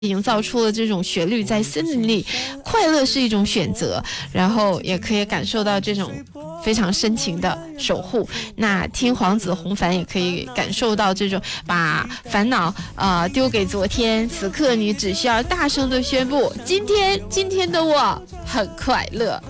营造出了这种旋律，在森林里，快乐是一种选择，然后也可以感受到这种非常深情的守护。那听黄子弘凡也可以感受到这种把烦恼丢给昨天，此刻你只需要大声的宣布，今天的我很快乐。